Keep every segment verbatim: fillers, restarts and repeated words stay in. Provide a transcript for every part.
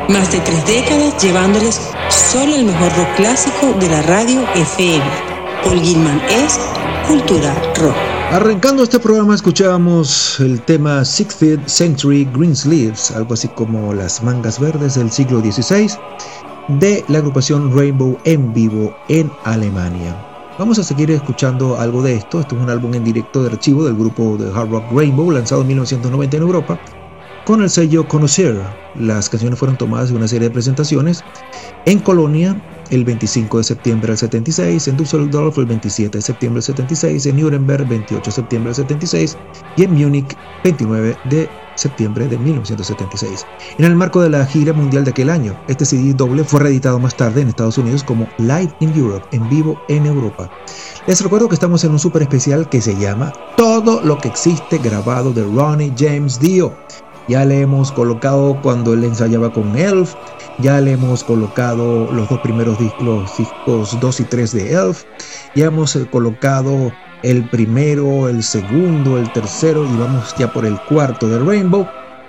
Más de tres décadas llevándoles solo el mejor rock clásico de la radio F M. Paul Gilman es Cultura Rock. Arrancando este programa escuchábamos el tema sixteenth Century Greensleeves, algo así como las mangas verdes del siglo dieciséis, de la agrupación Rainbow en vivo en Alemania. Vamos a seguir escuchando algo de esto. Esto es un álbum en directo de archivo del grupo de hard rock Rainbow, lanzado en mil novecientos noventa en Europa, con el sello Connoisseur. Las canciones fueron tomadas de una serie de presentaciones en Colonia el veinticinco de septiembre del setenta y seis, en Düsseldorf el veintisiete de septiembre del setenta y seis, en Nuremberg veintiocho de septiembre del setenta y seis y en Múnich veintinueve de septiembre de mil novecientos setenta y seis. En el marco de la gira mundial de aquel año, este C D doble fue reeditado más tarde en Estados Unidos como Live in Europe, en vivo en Europa. Les recuerdo que estamos en un super especial que se llama Todo lo que existe grabado de Ronnie James Dio. Ya le hemos colocado cuando él ensayaba con Elf, ya le hemos colocado los dos primeros discos, los discos dos y tres de Elf, ya hemos colocado el primero, el segundo, el tercero y vamos ya por el cuarto de Rainbow.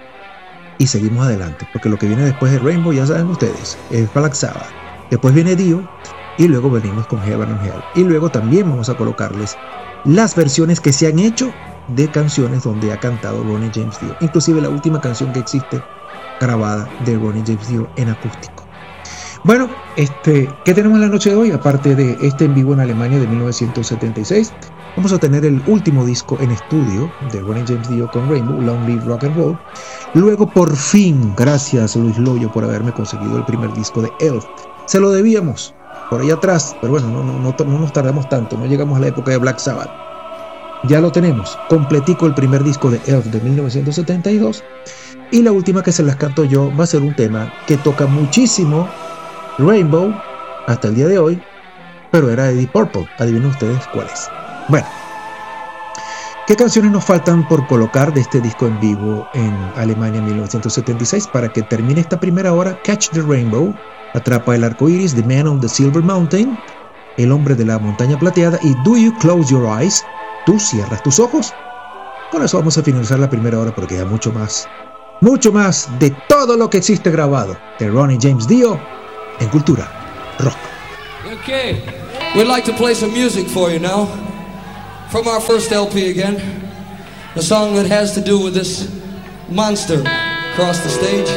Y seguimos adelante, porque lo que viene después de Rainbow, ya saben ustedes, es Black Sabbath. Después viene Dio y luego venimos con Heaven and Hell. Y luego también vamos a colocarles las versiones que se han hecho de canciones donde ha cantado Ronnie James Dio, inclusive la última canción que existe grabada de Ronnie James Dio en acústico. Bueno, este, ¿qué tenemos en la noche de hoy? Aparte de este en vivo en Alemania de mil novecientos setenta y seis, vamos a tener el último disco en estudio de Ronnie James Dio con Rainbow, Long Live Rock and Roll. Luego, por fin, gracias Luis Loyo por haberme conseguido el primer disco de Elf. Se lo debíamos por ahí atrás, pero bueno, no, no, no, no nos tardamos tanto, no llegamos a la época de Black Sabbath. Ya lo tenemos, completico el primer disco de Elf de mil novecientos setenta y dos. Y la última que se las canto yo va a ser un tema que toca muchísimo Rainbow hasta el día de hoy, pero era de Deep Purple. Adivinen ustedes cuál es. Bueno, ¿qué canciones nos faltan por colocar de este disco en vivo en Alemania mil novecientos setenta y seis para que termine esta primera hora? Catch the Rainbow, Atrapa el arco iris, The Man on the Silver Mountain, El hombre de la montaña plateada y Do You Close Your Eyes? ¿Tú cierras tus ojos? Con eso vamos a finalizar la primera hora porque hay mucho más, mucho más de todo lo que existe grabado de Ronnie James Dio en Cultura Rock. Okay, we'd like to play some music for you now from our first L P again. A song that has to do with this monster across the stage.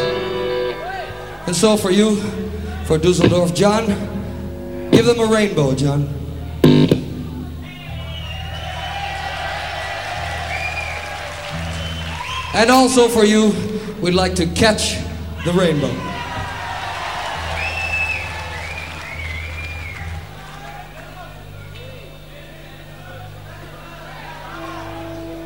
And so for you, for Dusseldorf, John, give them a rainbow, John. And also for you, we'd like to catch the rainbow.